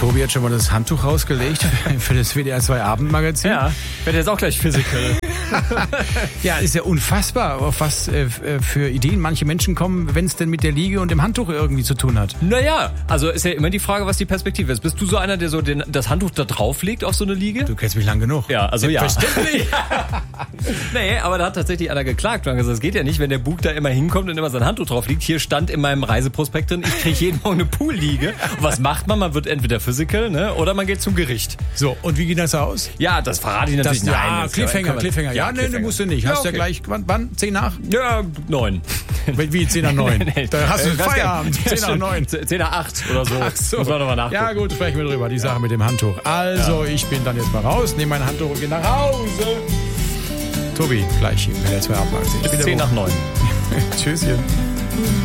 Tobi hat schon mal das Handtuch rausgelegt für das WDR 2 Abendmagazin. Ja, ich werde jetzt auch gleich Physical. Ja, ist ja unfassbar, auf was für Ideen manche Menschen kommen, wenn es denn mit der Liege und dem Handtuch irgendwie zu tun hat. Naja, also ist ja immer die Frage, was die Perspektive ist. Bist du so einer, der so das Handtuch da drauf legt auf so eine Liege? Du kennst mich lang genug. Ja, also ja. Verständlich. Nee, aber da hat tatsächlich einer geklagt. Und gesagt, das geht ja nicht, wenn der Bug da immer hinkommt und immer sein Handtuch drauf liegt. Hier stand in meinem Reiseprospekt drin, ich kriege jeden Morgen eine Poolliege. Und was macht man? Man wird entweder Physical, ne, oder man geht zum Gericht. So, und wie geht das aus? Ja, das verrate ich natürlich nicht. Ja, Cliffhanger. Ja, nee, du musst du nicht. Hast ja gleich, wann? 10 nach? Ja, 9. Wie 10 nach 9? Da hast du Feierabend. 10 nach 9. 10 nach 8 oder so. Ach so. Muss man nochmal nachgucken. Ja gut, sprechen wir drüber, die Sache mit dem Handtuch. Also, ich bin dann jetzt mal raus, nehme mein Handtuch und gehe nach Hause. Tobi, gleich im WDR 2 Abendmagazin. 10 nach 9. Tschüsschen.